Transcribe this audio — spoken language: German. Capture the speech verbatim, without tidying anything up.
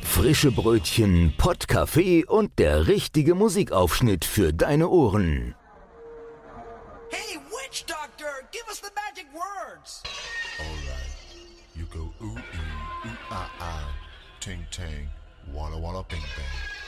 Frische Brötchen, Pottkaffee und der richtige Musikaufschnitt für deine Ohren. Hey, witch doctor, give us the magic words. Alright, you go ooh ee, ooh ah ah, ting tang, walla walla bing bang.